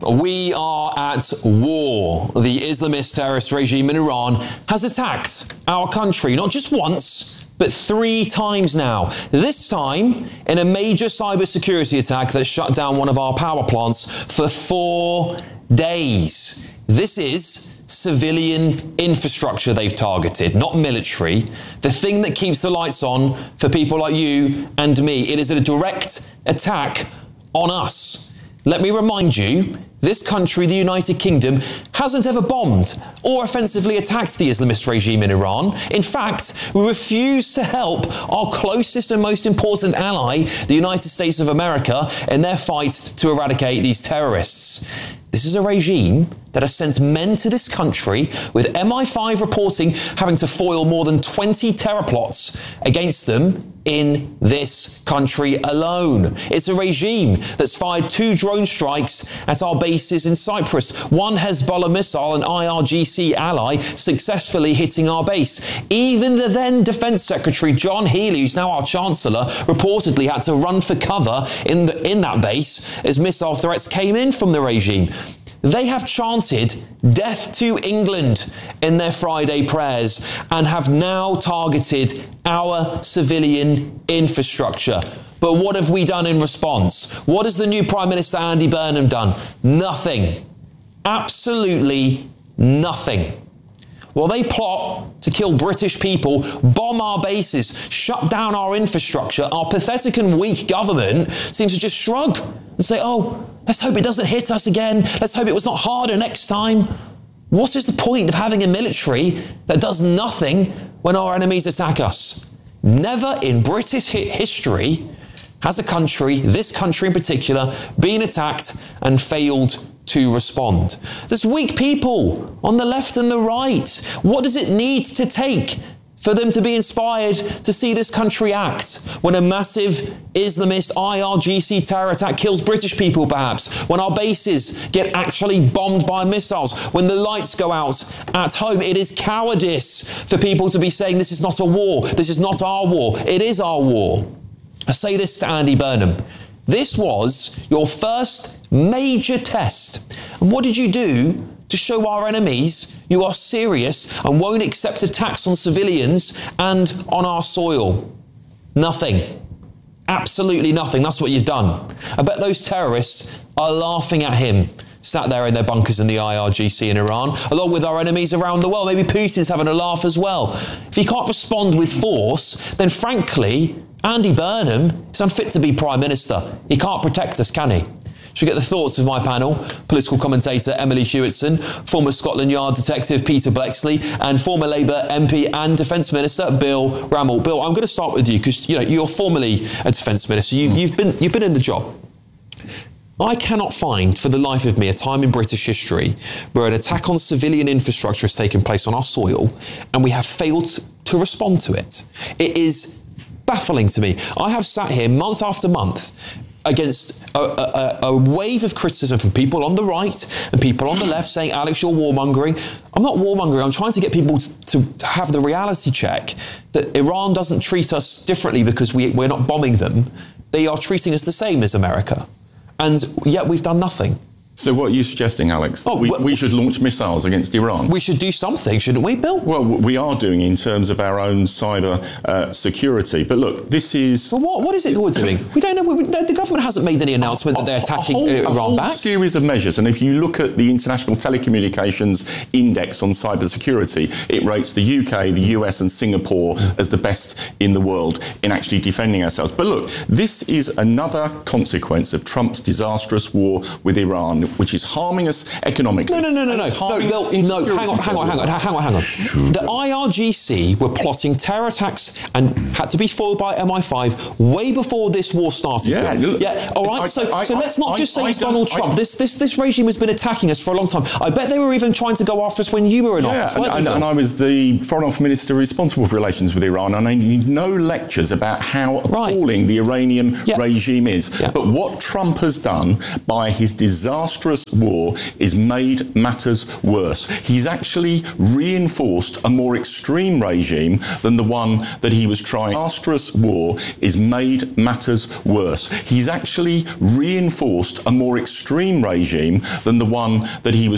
We are at war. The Islamist terrorist regime in Iran has attacked our country, not just once, but 3 times now. This time in a major cybersecurity attack that shut down one of our power plants for 4 days. This is civilian infrastructure they've targeted, not military. The thing that keeps the lights on for people like you and me. It is a direct attack on us. Let me remind you, this country, the United Kingdom, hasn't ever bombed or offensively attacked the Islamist regime in Iran. In fact, we refuse to help our closest and most important ally, the United States of America, in their fight to eradicate these terrorists. This is a regime that has sent men to this country, with MI5 reporting having to foil more than 20 terror plots against them in this country alone. It's a regime that's fired 2 drone strikes at our bases in Cyprus. One Hezbollah missile, an IRGC ally, successfully hitting our base. Even the then Defence Secretary, John Healey, who's now our Chancellor, reportedly had to run for cover in that base as missile threats came in from the regime. They have chanted death to England in their Friday prayers and have now targeted our civilian infrastructure. But what have we done in response? What has the new Prime Minister Andy Burnham done? Nothing. Absolutely nothing. While they plot to kill British people, bomb our bases, shut down our infrastructure, our pathetic and weak government seems to just shrug and say, oh, let's hope it doesn't hit us again. Let's hope it was not harder next time. What is the point of having a military that does nothing when our enemies attack us? Never in British history has a country, this country in particular, been attacked and failed to respond. There's weak people on the left and the right. What does it need to take for them to be inspired to see this country act when a massive Islamist IRGC terror attack kills British people, perhaps, when our bases get actually bombed by missiles, when the lights go out at home? It is cowardice for people to be saying this is not a war, this is not our war. It is our war. I say this to Andy Burnham. This was your first major test. And what did you do to show our enemies you are serious and won't accept attacks on civilians and on our soil? Nothing. Absolutely nothing. That's what you've done. I bet those terrorists are laughing at him, sat there in their bunkers in the IRGC in Iran, along with our enemies around the world. Maybe Putin's having a laugh as well. If he can't respond with force, then frankly, Andy Burnham is unfit to be Prime Minister. He can't protect us, can he? Should we get the thoughts of my panel? Political commentator Emily Hewitson, former Scotland Yard detective Peter Bleksley, and former Labour MP and Defence Minister Bill Rammell. Bill, I'm going to start with you because you're formerly a Defence Minister. You've been in the job. I cannot find for the life of me a time in British history where an attack on civilian infrastructure has taken place on our soil and we have failed to respond to it. It is baffling to me. I have sat here month after month against a wave of criticism from people on the right and people on the left saying, Alex, you're warmongering. I'm not warmongering. I'm trying to get people to have the reality check that Iran doesn't treat us differently because we're not bombing them. They are treating us the same as America. And yet we've done nothing. So what are you suggesting, Alex? That we should launch missiles against Iran? We should do something, shouldn't we, Bill? Well, we are doing in terms of our own cyber security. But look, this is... Well, what is it we're doing? We don't know. The government hasn't made any announcement that they're attacking Iran back. A whole series of measures. And if you look at the International Telecommunications Index on cybersecurity, it rates the UK, the US and Singapore as the best in the world in actually defending ourselves. But look, this is another consequence of Trump's disastrous war with Iran, which is harming us economically. No, Bill, hang on. The IRGC were plotting terror attacks and had to be foiled by MI5 way before this war started. All right. So let's not just say it's Donald Trump. This regime has been attacking us for a long time. I bet they were even trying to go after us when you were in office. And I was the Foreign Office Minister responsible for relations with Iran, and I need no lectures about how appalling the Iranian regime is. But what Trump has done by his disastrous disastrous war is made matters worse. He's actually reinforced a more extreme regime than the one that he was trying. Disastrous war is made matters worse. He's actually reinforced a more extreme regime than the one that he was